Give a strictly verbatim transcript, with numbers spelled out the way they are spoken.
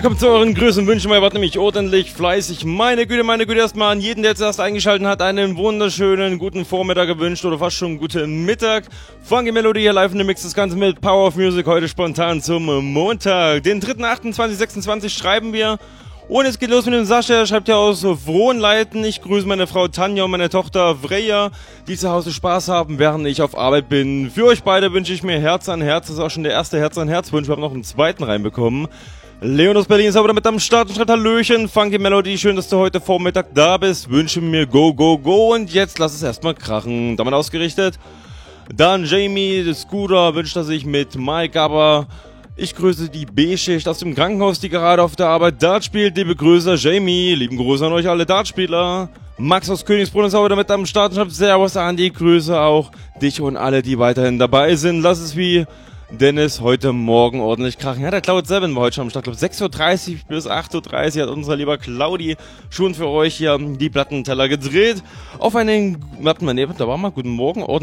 Willkommen zu euren Grüßen, Wünschen. Ihr wart nämlich ordentlich fleißig. Meine Güte, meine Güte, erstmal an jeden, der zuerst eingeschaltet hat, einen wunderschönen guten Vormittag gewünscht oder fast schon guten Mittag. Funky Melodie hier live in dem Mix, das Ganze mit Power of Music, heute spontan zum Montag. Den dritten achten zweitausendsechsundzwanzig schreiben wir. Und es geht los mit dem Sascha, er schreibt ja aus Frohnleiten. Ich grüße meine Frau Tanja und meine Tochter Freya, die zu Hause Spaß haben, während ich auf Arbeit bin. Für euch beide wünsche ich mir Herz an Herz. Das ist auch schon der erste Herz an Herz Wunsch. Wir haben noch einen zweiten reinbekommen. Leon aus Berlin ist aber damit am Start und schreibt Hallöchen. Funky Melody, schön, dass du heute Vormittag da bist. Wünsche mir go, go, go. Und jetzt lass es erstmal krachen. Damit ausgerichtet. Dann Jamie, der Scooter, wünscht er sich mit Mike, aber ich grüße die B-Schicht aus dem Krankenhaus, die gerade auf der Arbeit Dart spielt. Liebe Grüße, Jamie. Lieben Grüße an euch alle Dartspieler. Max aus Königsbrunn ist auch wieder mit am Start und schreibt Servus an die Grüße auch dich und alle, die weiterhin dabei sind. Lass es wie Dennis heute Morgen ordentlich krachen. Ja, der Cloud sieben war heute schon am Start. Ich glaube, sechs Uhr dreißig bis acht Uhr dreißig hat unser lieber Claudi schon für euch hier die Plattenteller gedreht. Auf einen, warte mal, ne, da war mal, guten Morgen, ordentlich.